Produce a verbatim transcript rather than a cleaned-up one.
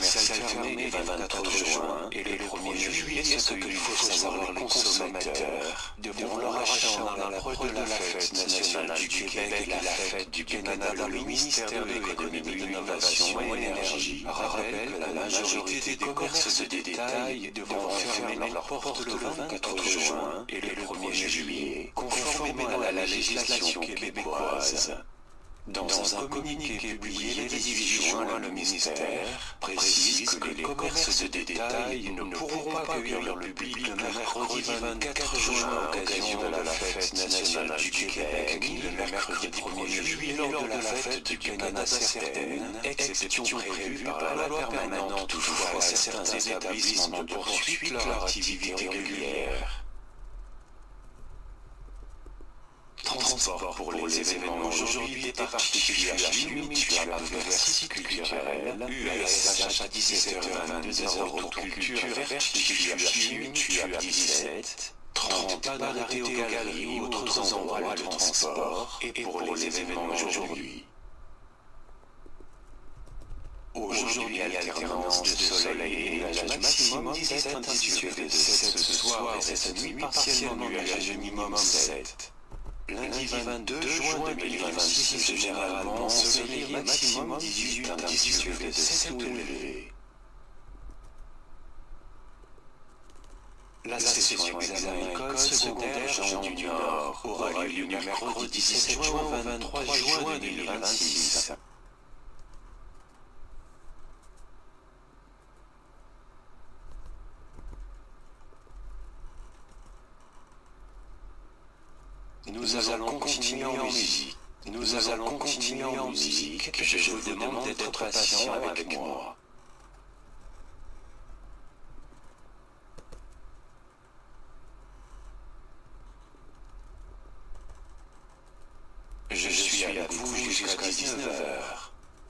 commercial fermé les vingt-quatre juin et le premier juillet, ce qu'il faut savoir, les consommateurs devront leur achat dans l'approche de la fête nationale du Québec et la fête du Canada dans le ministère de l'Économie, de l'Innovation et de l'Énergie rappelle que la majorité des commerces de détail devront fermer leurs portes le vingt-quatre juin et le premier juillet, conformément à la législation québécoise. Dans un communiqué publié le dix-huit juin, le ministère précise que les commerces de détail ne pourront pas accueillir le public le mercredi vingt-quatre juin à l'occasion de la fête nationale du Québec, ni le mercredi premier juillet lors de la fête du Canada certaines, exceptions prévues par la loi permanente. Toutefois, certains établissements poursuivent leur activité régulière. Transport pour les événements aujourd'hui est particulier à Chimie, Mutual Adversité culturelle, U S H à dix-sept heures vingt-deux, Retour Culture, particulier à Chimie, Mutual dix-sept, trente pas d'arrêté aux galeries ou autres endroits de transport, et pour les événements aujourd'hui. Aujourd'hui, alternance de soleil et nuages maximum dix-sept, indice de sept ce soir et cette nuit partiellement nuageux minimum sept. Lundi vingt-deux juin deux mille vingt-six, généralement ensoleillé, maximum dix-huit, indice U V de sept ou élevé. La session examen école secondaire Jean du Nord aura lieu le mercredi dix-sept juin au vingt-trois juin deux mille vingt-six. Nous allons continuer en musique. Nous allons continuer en musique. Je vous demande d'être patient avec moi. Je suis avec vous jusqu'à dix-neuf heures.